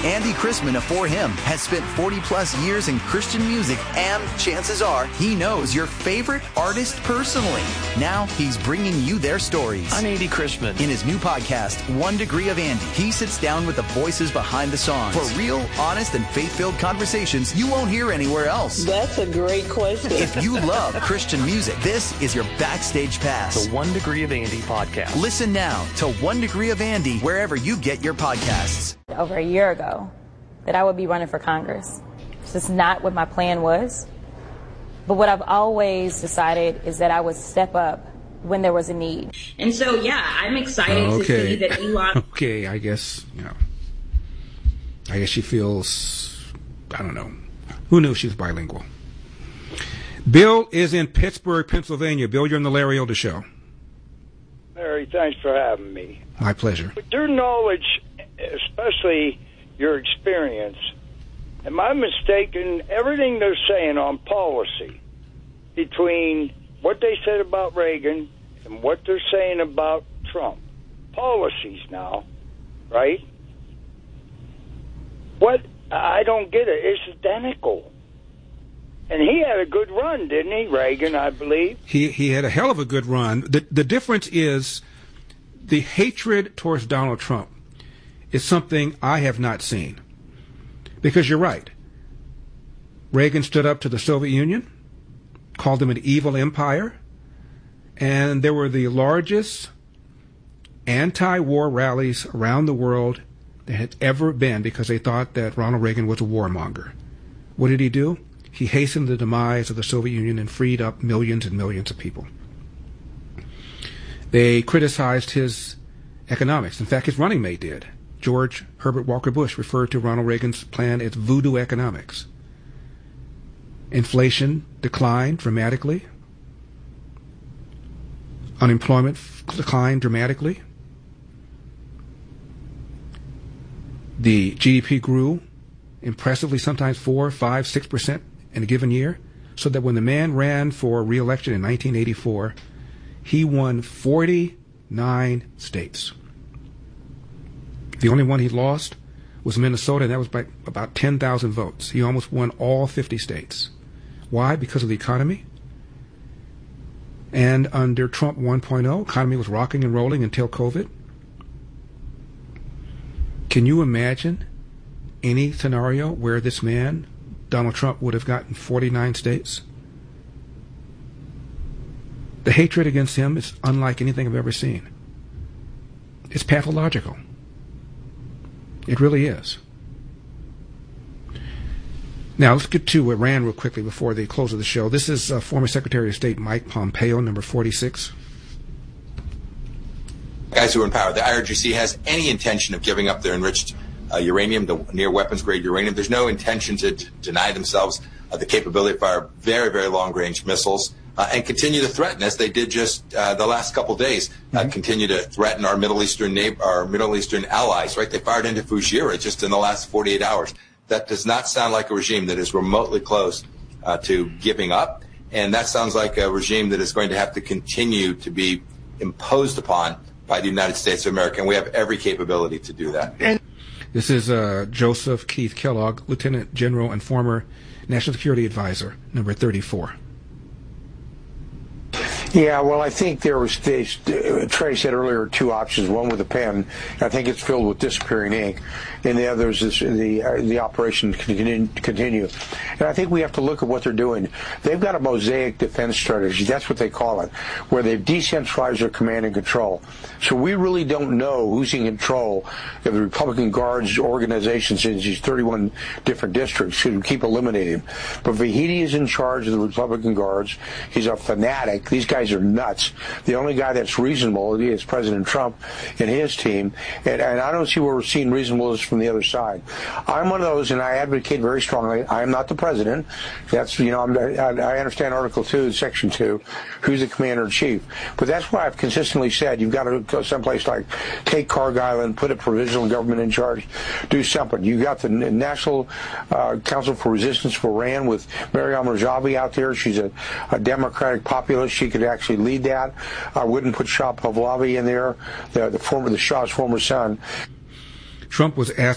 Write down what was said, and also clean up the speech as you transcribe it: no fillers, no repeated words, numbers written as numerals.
Andy Chrisman of For Him has spent 40-plus years in Christian music, and chances are he knows your favorite artist personally. Now he's bringing you their stories. I'm Andy Chrisman. In his new podcast, 1 Degree of Andy, he sits down with the voices behind the songs for real, honest, and faith-filled conversations you won't hear anywhere else. That's a great question. If you love Christian music, this is your backstage pass. The 1 Degree of Andy podcast. Listen now to 1 Degree of Andy wherever you get your podcasts. Over a year ago, that I would be running for Congress. It's just not what my plan was. But what I've always decided is that I would step up when there was a need. And so, yeah, I'm excited to see that Elon... Okay, I guess she feels, I don't know. Who knew she was bilingual? Bill is in Pittsburgh, Pennsylvania. Bill, you're on the Larry Elder Show. Larry, thanks for having me. My pleasure. With your knowledge, especially your experience, am I mistaken? Everything they're saying on policy between what they said about Reagan and what they're saying about Trump, policies now, right? What? I don't get it. It's identical. And he had a good run, didn't he, Reagan, I believe? He had a hell of a good run. The difference is the hatred towards Donald Trump is something I have not seen. Because you're right. Reagan stood up to the Soviet Union, called them an evil empire, and there were the largest anti-war rallies around the world there had ever been because they thought that Ronald Reagan was a warmonger. What did he do? He hastened the demise of the Soviet Union and freed up millions and millions of people. They criticized his economics. In fact, his running mate did. George Herbert Walker Bush referred to Ronald Reagan's plan as voodoo economics. Inflation declined dramatically. Unemployment declined dramatically. The GDP grew impressively, sometimes 4%, 5%, 6% in a given year, so that when the man ran for re-election in 1984, he won 49 states. The only one he lost was Minnesota, and that was by about 10,000 votes. He almost won all 50 states. Why? Because of the economy. And under Trump 1.0, economy was rocking and rolling until COVID. Can you imagine any scenario where this man, Donald Trump, would have gotten 49 states? The hatred against him is unlike anything I've ever seen. It's pathological. It really is. Now, let's get to Iran real quickly before the close of the show. This is former Secretary of State Mike Pompeo, number 46. Guys who are in power. The IRGC has any intention of giving up their enriched uranium, the near weapons-grade uranium. There's no intention to deny themselves the capability to fire very, very long-range missiles and continue to threaten, as they did just the last couple days, continue to threaten our Middle Eastern allies. Right? They fired into Fujairah just in the last 48 hours. That does not sound like a regime that is remotely close to giving up, and that sounds like a regime that is going to have to continue to be imposed upon by the United States of America, and we have every capability to do that. This is Joseph Keith Kellogg, Lieutenant General and former National Security Advisor, number 34. Yeah, well, I think there was, Trey said earlier, two options. One with a pen. I think it's filled with disappearing ink. And the other is the operation continue. And I think we have to look at what they're doing. They've got a mosaic defense strategy. That's what they call it, where they've decentralized their command and control. So we really don't know who's in control of the Republican Guards organizations in these 31 different districts. So we keep eliminating them. But Vahidi is in charge of the Republican Guards. He's a fanatic. These guys are nuts. The only guy that's reasonable is President Trump and his team, and I don't see where we're seeing reasonableness from the other side. I'm one of those, and I advocate very strongly. I am not the president. That's, I understand Article 2, Section 2, who's the commander-in-chief. But that's why I've consistently said you've got to go someplace like take Cargill and put a provisional government in charge, do something. You got the National Council for Resistance for Iran with Maryam Rajavi out there. She's a Democratic populist. She could actually lead that. I wouldn't put Shah Pahlavi in there, the Shah's former son. Trump was asked